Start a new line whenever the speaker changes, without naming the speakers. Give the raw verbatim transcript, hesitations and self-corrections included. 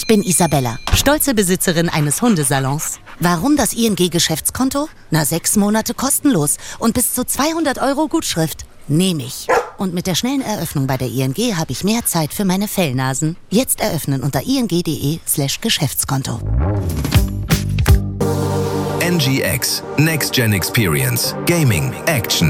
bin Isabella, stolze Besitzerin eines Hundesalons. Warum das I N G-Geschäftskonto? Na, sechs Monate kostenlos und bis zu zweihundert Euro Gutschrift. Nehme ich. Und mit der schnellen Eröffnung bei der I N G habe ich mehr Zeit für meine Fellnasen. Jetzt eröffnen unter ing.de slash Geschäftskonto.
N G X. Next Gen Experience. Gaming. Action.